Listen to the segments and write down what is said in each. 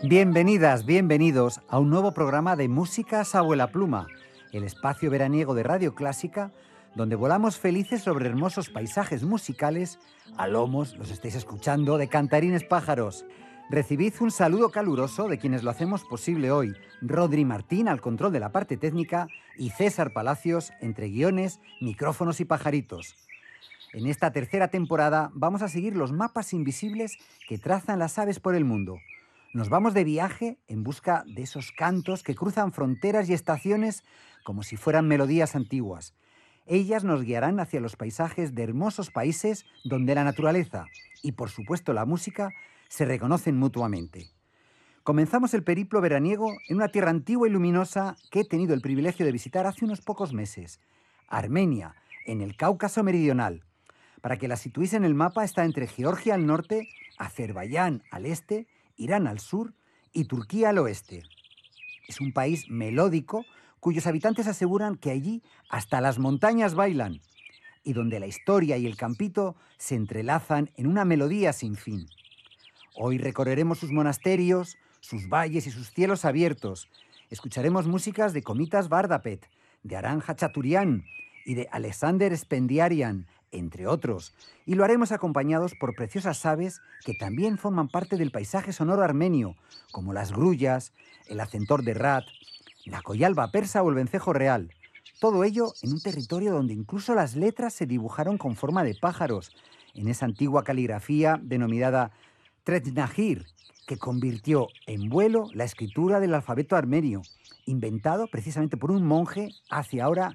Bienvenidas, bienvenidos a un nuevo programa de Músicas Abuela Pluma, el espacio veraniego de Radio Clásica, donde volamos felices sobre hermosos paisajes musicales, a lomos, los estáis escuchando, de cantarines pájaros. Recibid un saludo caluroso de quienes lo hacemos posible hoy, Rodri Martín al control de la parte técnica y César Palacios entre guiones, micrófonos y pajaritos. En esta tercera temporada vamos a seguir los mapas invisibles que trazan las aves por el mundo. Nos vamos de viaje en busca de esos cantos que cruzan fronteras y estaciones como si fueran melodías antiguas. Ellas nos guiarán hacia los paisajes de hermosos países donde la naturaleza y, por supuesto, la música se reconocen mutuamente. Comenzamos el periplo veraniego en una tierra antigua y luminosa que he tenido el privilegio de visitar hace unos pocos meses, Armenia, en el Cáucaso meridional. Para que la situéis en el mapa, está entre Georgia al norte, Azerbaiyán al este, Irán al sur y Turquía al oeste. Es un país melódico cuyos habitantes aseguran que allí hasta las montañas bailan y donde la historia y el campito se entrelazan en una melodía sin fin. Hoy recorreremos sus monasterios, sus valles y sus cielos abiertos. Escucharemos músicas de Komitas Vardapet, de Aran Hachaturian y de Alexander Spendiarian, entre otros, y lo haremos acompañados por preciosas aves que también forman parte del paisaje sonoro armenio, como las grullas, el acentor de rat, la coyalba persa o el vencejo real. Todo ello en un territorio donde incluso las letras se dibujaron con forma de pájaros, en esa antigua caligrafía denominada Tretnagir, que convirtió en vuelo la escritura del alfabeto armenio, inventado precisamente por un monje hace ahora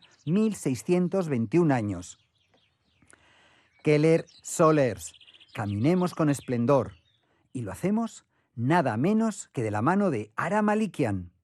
1621 años. Keller Solers, caminemos con esplendor. Y lo hacemos nada menos que de la mano de Ara Malikian.